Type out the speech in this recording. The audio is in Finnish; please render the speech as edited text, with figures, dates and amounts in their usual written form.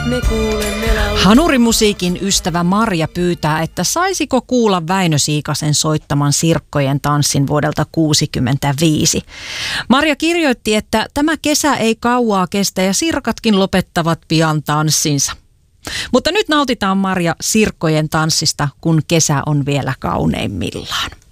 me kuulemme laulun. Hanurimusiikin ystävä Marja pyytää, että saisiko kuulla Väinö Siikasen soittaman Sirkkojen tanssin vuodelta 1965. Marja kirjoitti, että tämä kesä ei kauaa kestä ja sirkatkin lopettavat pian tanssinsa. Mutta nyt nautitaan, Marja, Sirkkojen tanssista, kun kesä on vielä kauneimmillaan.